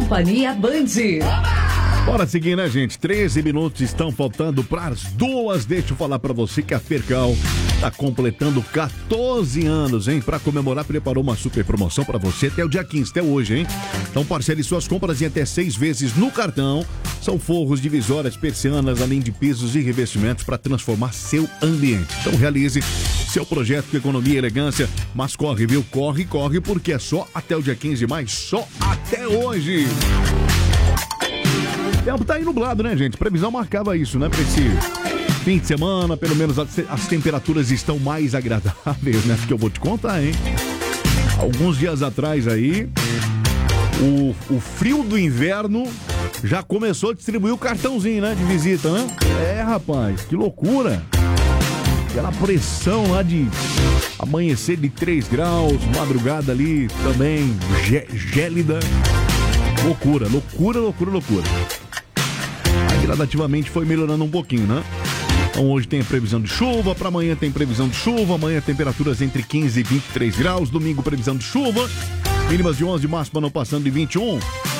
Companhia Band. Bora seguir, né, gente? 13 minutos estão faltando para as 2. Deixa eu falar para você que a Fercal tá completando 14 anos, hein? Para comemorar, preparou uma super promoção para você até o dia 15, até hoje, hein? Então parcele suas compras em até 6 vezes no cartão. São forros, divisórias, persianas, além de pisos e revestimentos para transformar seu ambiente. Então realize seu projeto com economia e elegância. Mas corre, viu? Corre, porque é só até o dia 15, mas só até hoje. O tempo tá aí nublado, né, gente? Previsão marcava isso, né? Pra esse fim de semana, pelo menos as temperaturas estão mais agradáveis, né? Porque eu vou te contar, hein? Alguns dias atrás aí, o frio do inverno já começou a distribuir o cartãozinho, né? De visita, né? É, rapaz, que loucura! Aquela pressão lá de amanhecer de 3 graus, madrugada ali também gélida. Loucura. Gradativamente foi melhorando um pouquinho, né? Então hoje tem a previsão de chuva, para amanhã tem previsão de chuva, amanhã temperaturas entre 15 e 23 graus, domingo previsão de chuva, mínimas de 11, máxima não passando de 21.